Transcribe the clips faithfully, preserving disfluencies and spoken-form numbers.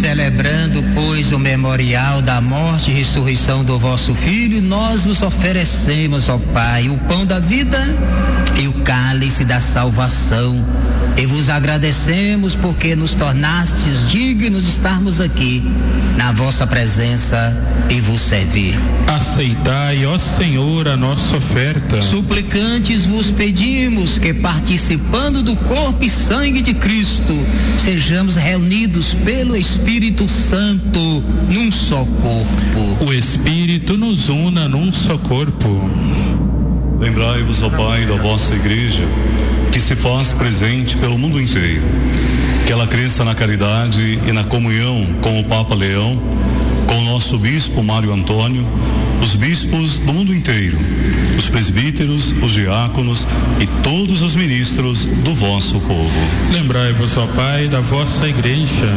Celebrando, pois, o memorial da morte e ressurreição do vosso Filho, nós vos oferecemos, ó Pai, o pão da vida e o cálice da salvação. E vos agradecemos porque nos tornastes dignos de estarmos aqui na vossa presença e vos servir. Aceitai, ó Senhor, a nossa oferta. Suplicantes vos pedimos que, participando do corpo e sangue de Cristo, sejamos reunidos pelo Espírito Santo num só corpo. O Espírito nos una num só corpo. Lembrai-vos, ó Pai, da vossa Igreja, que se faz presente pelo mundo inteiro. Que ela cresça na caridade e na comunhão com o Papa Leão, com o nosso Bispo Mário Antônio, os bispos do mundo inteiro, os presbíteros, os diáconos e todos os ministros do vosso povo. Lembrai-vos, ó Pai, da vossa Igreja.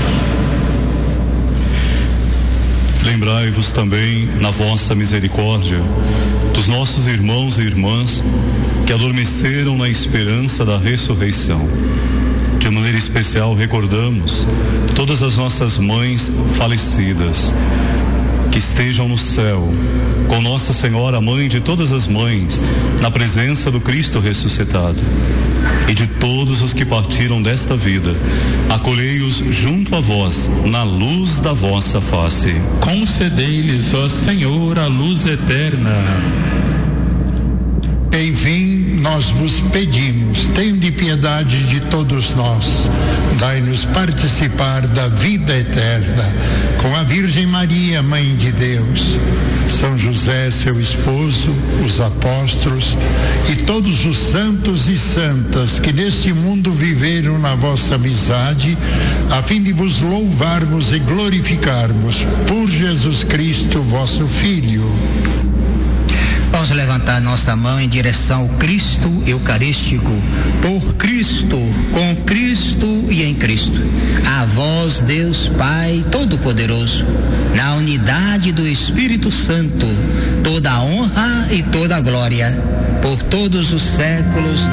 Lembrai-vos também, na vossa misericórdia, dos nossos irmãos e irmãs que adormeceram na esperança da ressurreição. De maneira especial, recordamos todas as nossas mães falecidas, que estejam no céu, com Nossa Senhora, Mãe de todas as mães, na presença do Cristo ressuscitado. E de todos os que partiram desta vida, acolhei-os junto a vós, na luz da vossa face. Concedei-lhes, ó Senhor, a luz eterna. Enfim, nós vos pedimos, tende piedade de todos nós, dai-nos participar da vida eterna, com a Virgem Maria, Mãe de Deus, São José, seu esposo, os apóstolos e todos os santos e santas que neste mundo viveram na vossa amizade, a fim de vos louvarmos e glorificarmos por Jesus Cristo, vosso Filho. Vamos levantar nossa mão em direção ao Cristo Eucarístico. Por Cristo, com Cristo e em Cristo. A vós, Deus Pai Todo-Poderoso, na unidade do Espírito Santo, toda a honra e toda a glória, por todos os séculos